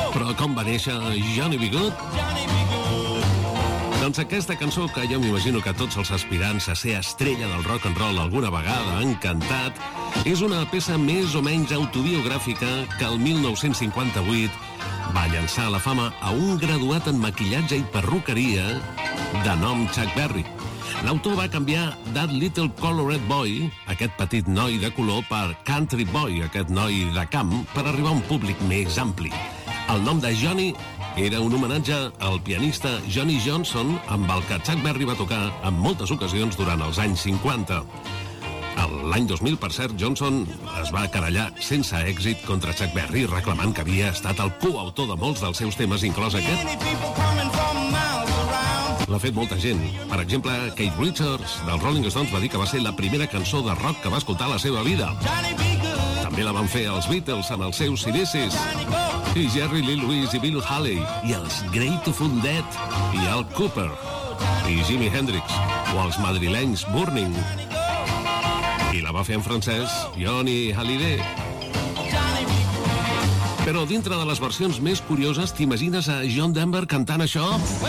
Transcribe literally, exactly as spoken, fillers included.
Però com va néixer Johnny B. Good? Doncs aquesta cançó, que jo m'imagino que tots els aspirants a ser estrella del rock and roll alguna vegada han cantat, és una peça més o menys autobiogràfica que el mil nou-cents cinquanta-vuit va llançar a la fama a un graduat en maquillatge i perruqueria de nom Chuck Berry. L'autor va canviar That Little Colored Boy, aquest petit noi de color, per Country Boy, aquest noi de camp, per arribar a un públic més ampli. El nom de Johnny era un homenatge al pianista Johnny Johnson, amb el que Chuck Berry va tocar en moltes ocasions durant els anys cinquanta. L'any dos mil, per cert, Johnson es va querellar sense èxit contra Chuck Berry, reclamant que havia estat el coautor de molts dels seus temes, inclòs aquest. L'ha fet molta gent. Per exemple, Keith Richards, dels Rolling Stones, va dir que va ser la primera cançó de rock que va escoltar a la seva vida. També la van fer els Beatles en els seus C D Cs. I Jerry Lee Lewis i Bill Haley, i els Grateful Dead, i Al Cooper, i Jimi Hendrix, o els madrilenys Burning. I la va fer en francès Johnny Hallyday. Però dintre de les versions més curioses, t'imagines a John Denver cantant això?